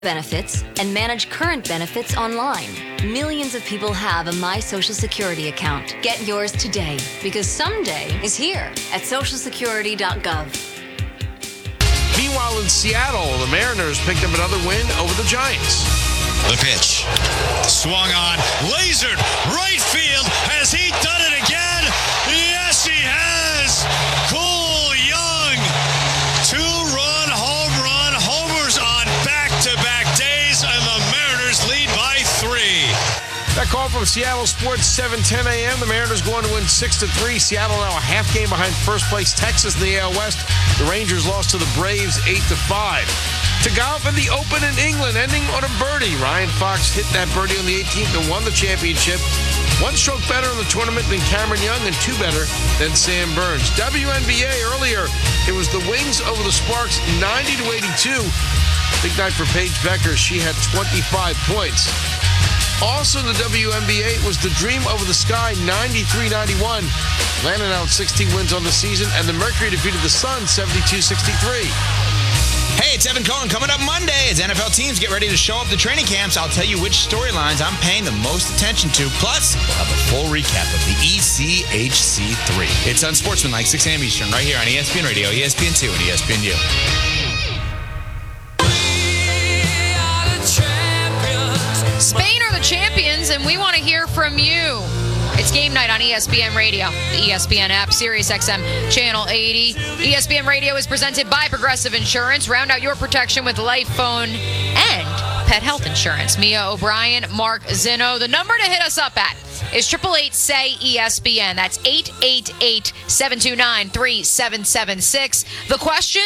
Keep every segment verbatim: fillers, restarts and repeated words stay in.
benefits and manage current benefits online. Millions of people have a My Social Security account. Get yours today, because someday is here at social security dot gov. Meanwhile, in Seattle, the Mariners picked up another win over the Giants. The pitch. Swung on. Lasered. Right field. Has he done it again? Yes, he has. Cole Young. Two-run home run. Homers on back-to-back days, and the Mariners lead by three. That call from Seattle Sports, seven ten a.m. The Mariners going to win six to three. Seattle now a half game behind first place Texas in the A L West. The Rangers lost to the Braves eight to five. To golf in the Open in England, ending on a birdie. Ryan Fox hit that birdie on the eighteenth and won the championship. One stroke better in the tournament than Cameron Young and two better than Sam Burns. W N B A earlier, it was the Wings over the Sparks, ninety to eighty-two. Big night for Paige Becker. She had twenty-five points. Also in the W N B A, it was the Dream over the Sky, ninety-three ninety-one. Atlanta now with sixteen wins on the season, and the Mercury defeated the Sun, seventy-two sixty-three. Hey, it's Evan Cohen. Coming up Monday as N F L teams get ready to show up to training camps, I'll tell you which storylines I'm paying the most attention to. Plus, we'll have a full recap of the E C H C three. It's Unsportsmanlike, six a.m. Eastern, right here on E S P N Radio, E S P N two, and E S P N U. Spain are the champions, and we want to hear from you. It's game night on E S P N Radio, the E S P N app, Sirius X M Channel eighty. E S P N Radio is presented by Progressive Insurance. Round out your protection with Life, Phone, and Pet Health Insurance. Mia O'Brien, Mark Zinno. The number to hit us up at is eight eight eight, S A Y, E S P N. That's eight eight eight, seven two nine, three seven seven six. The question: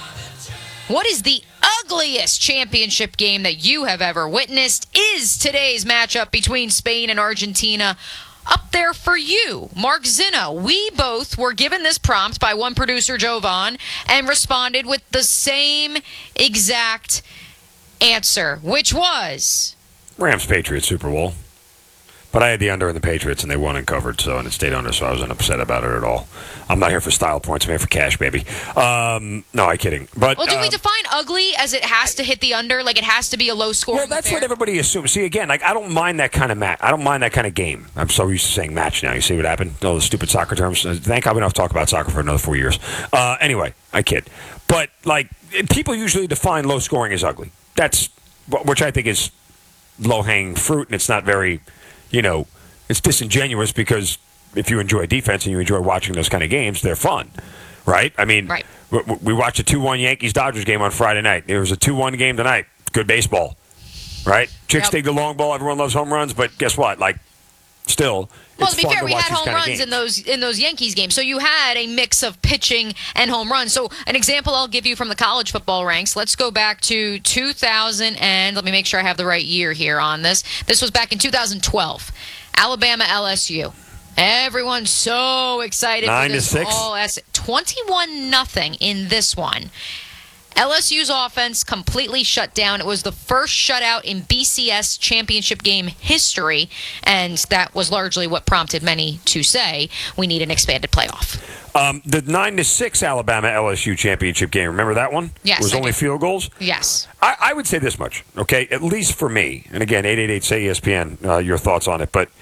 what is the ugliest championship game that you have ever witnessed? Is today's matchup between Spain and Argentina up there for you? Mark Zinno, we both were given this prompt by one producer, Jovan, and responded with the same exact answer, which was Rams-Patriots Super Bowl. But I had the under in the Patriots, and they won and covered, so and it stayed under, so I wasn't upset about it at all. I'm not here for style points. I'm here for cash, baby. Um, no, I'm kidding. But well, do um, we define ugly as it has to hit the under? Like it has to be a low score? Well, that's what everybody assumes. See, again, like I don't mind that kind of match. I don't mind that kind of game. I'm so used to saying match now. You see what happened? All the stupid soccer terms. Thank God we don't have to talk about soccer for another four years. Uh, anyway, I kid. But, like, people usually define low scoring as ugly. That's, which I think is low-hanging fruit, and it's not very, you know, it's disingenuous because if you enjoy defense and you enjoy watching those kind of games, they're fun, right? I mean, right. we, we watched a two one Yankees-Dodgers game on Friday night. There was a two one game tonight. Good baseball, right? Chicks Yep. dig the long ball. Everyone loves home runs, but guess what? Like, still, Well, it's to be fun fair, to we watch had these home kind of runs games. in those in those Yankees games. So you had a mix of pitching and home runs. So an example I'll give you from the college football ranks. Let's go back to two thousand and let me make sure I have the right year here on this. This was back in two thousand twelve. Alabama L S U. Everyone's so excited Nine for to this. six. All S- twenty-one nothing in this one. L S U's offense completely shut down. It was the first shutout in B C S championship game history, and that was largely what prompted many to say we need an expanded playoff. Um, the nine to six Alabama L S U championship game, remember that one? Yes, It was I only do. field goals? Yes. I, I would say this much, okay, at least for me. And again, eight eight eight, say E S P N, uh, your thoughts on it. But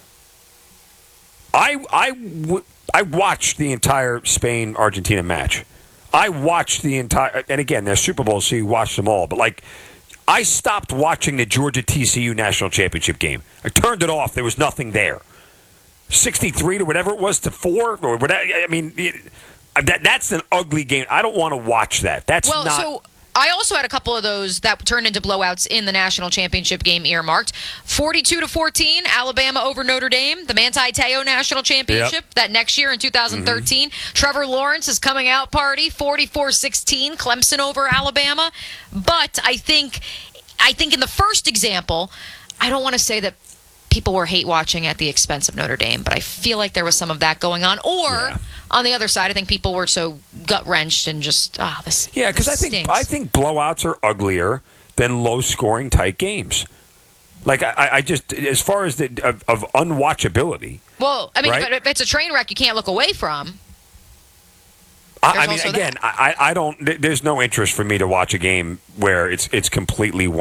I, I, w- I watched the entire Spain-Argentina match. I watched the entire, and again, there's Super Bowls, so you watch them all. But, like, I stopped watching the Georgia T C U national championship game. I turned it off. There was nothing there. sixty-three to whatever it was to four, or whatever. I mean, it, that that's an ugly game. I don't want to watch that. That's Well, not. so I also had a couple of those that turned into blowouts in the national championship game earmarked. forty-two to fourteen, Alabama over Notre Dame, the Manti Te'o national championship Yep. that next year in two thousand thirteen. Mm-hmm. Trevor Lawrence's coming out party, forty-four sixteen, Clemson over Alabama. But I think, I think in the first example, I don't want to say that people were hate watching at the expense of Notre Dame, but I feel like there was some of that going on. Or Yeah. on the other side, I think people were so gut wrenched and just ah, oh, this. Yeah, because I this think stinks. I think blowouts are uglier than low-scoring tight games. Like I, I just, as far as the of, of unwatchability. Well, I mean, right? but if it's a train wreck you can't look away from. I, There's I mean, also again, that. I, I don't. There's no interest for me to watch a game where it's it's completely